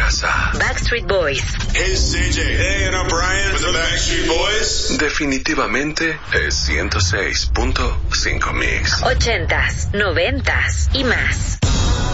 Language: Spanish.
casa. Backstreet Boys. Hey, CJ. Hey, and I'm Brian with the Backstreet Boys. Definitivamente es 106.5 Mix. 80s, 90s y más.